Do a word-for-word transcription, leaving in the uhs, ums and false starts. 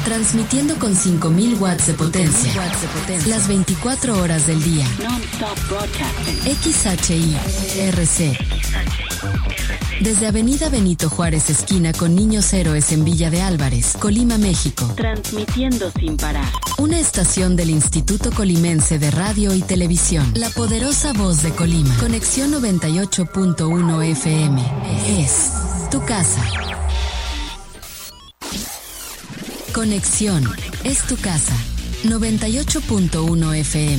transmitiendo con cinco mil watts de potencia, las veinticuatro horas del día. X H I R C. Desde Avenida Benito Juárez, esquina con Niños Héroes en Villa de Álvarez, Colima, México. Transmitiendo sin parar. Una estación del Instituto Colimense de Radio y Televisión. La poderosa voz de Colima. Conexión noventa y ocho punto uno F M. Es tu casa. Conexión es tu casa. noventa y ocho punto uno F M.